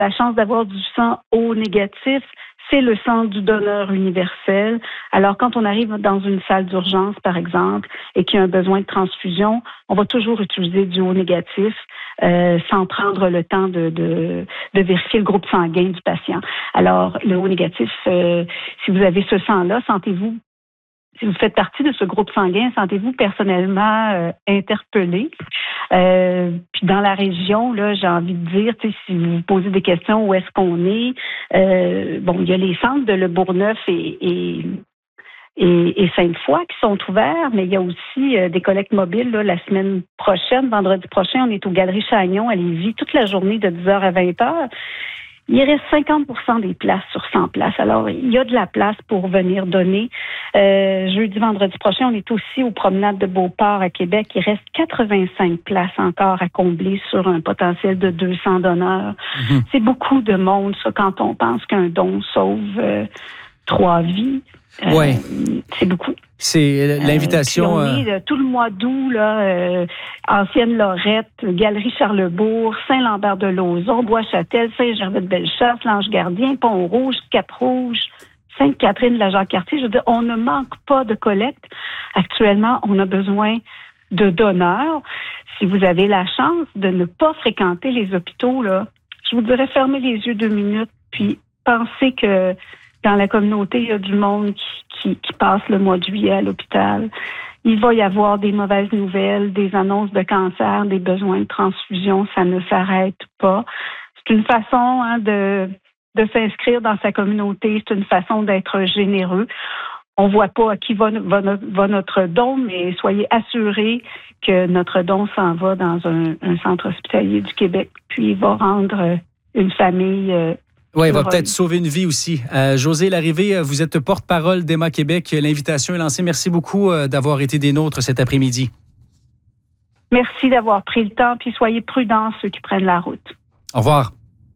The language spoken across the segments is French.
la chance d'avoir du sang O négatif, c'est le sang du donneur universel. Alors, quand on arrive dans une salle d'urgence, par exemple, et qu'il y a un besoin de transfusion, on va toujours utiliser du O négatif sans prendre le temps de vérifier le groupe sanguin du patient. Alors, le O négatif, si vous avez ce sang-là, si vous faites partie de ce groupe sanguin, sentez-vous personnellement interpellé? Puis dans la région, là, j'ai envie de dire, si vous vous posez des questions, où est-ce qu'on est? Il y a les centres de Le Bourgneuf et Sainte-Foy qui sont ouverts, mais il y a aussi des collectes mobiles. Là, la semaine prochaine, vendredi prochain, on est aux Galeries Chagnon à Lévis toute la journée de 10h à 20h. Il reste 50% des places sur 100 places. Alors, il y a de la place pour venir donner. Jeudi, vendredi prochain, on est aussi aux promenades de Beauport à Québec. Il reste 85 places encore à combler sur un potentiel de 200 donneurs. Mm-hmm. C'est beaucoup de monde, ça, quand on pense qu'un don sauve 3 vies. Ouais. C'est beaucoup. C'est l'invitation. On est tout le mois d'août, là, Ancienne Lorette, Galerie Charlebourg, Saint-Lambert-de-Lauzon, Bois-Châtel, Saint-Gervais-de-Bellechasse, L'Ange-Gardien, Pont-Rouge, Cap-Rouge, Sainte-Catherine de la Jacques-Cartier. Je veux dire, on ne manque pas de collecte. Actuellement, on a besoin de donneurs. Si vous avez la chance de ne pas fréquenter les hôpitaux, là, je vous dirais fermez les yeux 2 minutes, puis pensez que dans la communauté, il y a du monde qui passe le mois de juillet à l'hôpital. Il va y avoir des mauvaises nouvelles, des annonces de cancer, des besoins de transfusion. Ça ne s'arrête pas. C'est une façon de s'inscrire dans sa communauté. C'est une façon d'être généreux. On ne voit pas à qui va notre don, mais soyez assurés que notre don s'en va dans un centre hospitalier du Québec, puis il va rendre une famille oui, il va peut-être sauver une vie aussi. Josée Larrivée, vous êtes porte-parole d'Emma Québec. L'invitation est lancée. Merci beaucoup d'avoir été des nôtres cet après-midi. Merci d'avoir pris le temps, puis soyez prudents ceux qui prennent la route. Au revoir.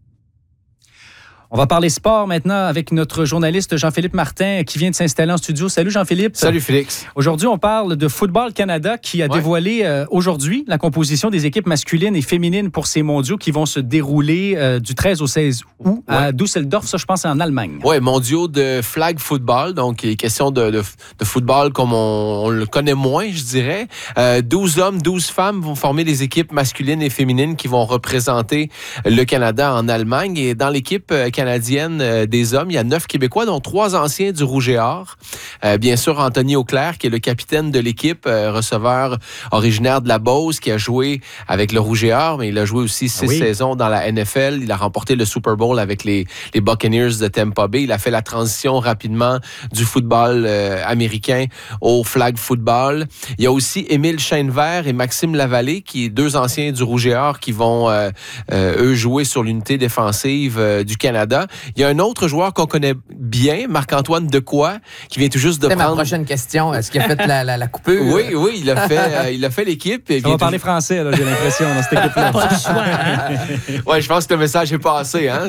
On va parler sport maintenant avec notre journaliste Jean-Philippe Martin qui vient de s'installer en studio. Salut Jean-Philippe. Salut Félix. Aujourd'hui, on parle de Football Canada qui a dévoilé aujourd'hui la composition des équipes masculines et féminines pour ces mondiaux qui vont se dérouler du 13 au 16 août à Düsseldorf. Ça, je pense, c'est en Allemagne. Oui, mondiaux de flag football. Donc, il est question de football comme on le connaît moins, je dirais. 12 hommes, 12 femmes vont former les équipes masculines et féminines qui vont représenter le Canada en Allemagne. Et dans l'équipe canadienne des hommes, il y a 9 Québécois, dont 3 anciens du Rouge et Or. Bien sûr, Anthony Auclair, qui est le capitaine de l'équipe, receveur originaire de la Beauce, qui a joué avec le Rouge et Or, mais il a joué aussi 6 saisons dans la NFL. Il a remporté le Super Bowl avec les Buccaneers de Tampa Bay. Il a fait la transition rapidement du football américain au flag football. Il y a aussi Émile Chaînevert et Maxime Lavallée, qui est 2 anciens du Rouge et Or, qui vont, eux, jouer sur l'unité défensive du Canada. Il y a un autre joueur qu'on connaît bien, Marc-Antoine Decoy, qui vient tout juste de prendre... C'est ma prochaine question. Est-ce qu'il a fait la coupure? Oui, il a fait l'équipe. On va parler français, là, j'ai l'impression, dans cette équipe-là. Pas du choix. Oui, je pense que le message est passé. Hein?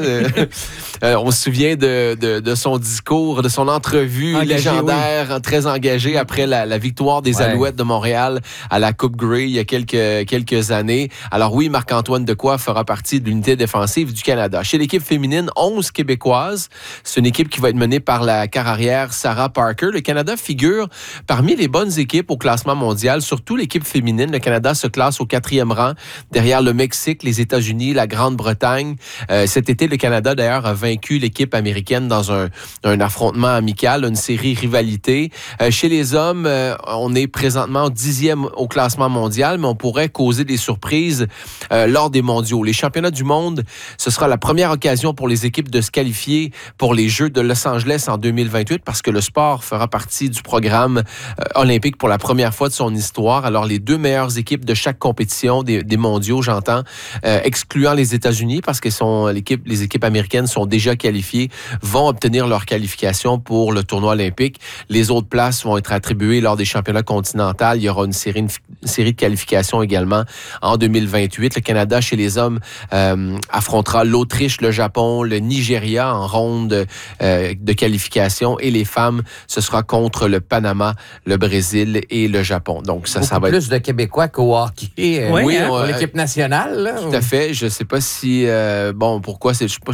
On se souvient de son discours, de son entrevue légendaire, très engagée après la victoire des Alouettes de Montréal à la Coupe Grey il y a quelques années. Alors oui, Marc-Antoine Decoy fera partie de l'unité défensive du Canada. Chez l'équipe féminine, 11 Québécoises. C'est une équipe qui va être menée par la carrière Sarah Parker. Le Canada figure parmi les bonnes équipes au classement mondial, surtout l'équipe féminine. Le Canada se classe au 4e rang, derrière le Mexique, les États-Unis, la Grande-Bretagne. Cet été, le Canada, d'ailleurs, a vaincu l'équipe américaine dans un affrontement amical, une série rivalité. Chez les hommes, on est présentement 10e au classement mondial, mais on pourrait causer des surprises lors des mondiaux. Les championnats du monde, ce sera la première occasion pour les équipes de se qualifier pour les Jeux de Los Angeles en 2028 parce que le sport fera partie du programme olympique pour la première fois de son histoire. Alors, les 2 meilleures équipes de chaque compétition des mondiaux, j'entends, excluant les États-Unis parce que les équipes américaines sont déjà qualifiées, vont obtenir leur qualification pour le tournoi olympique. Les autres places vont être attribuées lors des championnats continentaux. Il y aura une série de qualifications également en 2028. Le Canada, chez les hommes, affrontera l'Autriche, le Japon, le Nigeria en ronde de qualification et les femmes, ce sera contre le Panama, le Brésil et le Japon. Donc ça va être plus de Québécois qu'au hockey pour l'équipe nationale. Là, tout à fait. Je ne sais pas si pourquoi je suis pas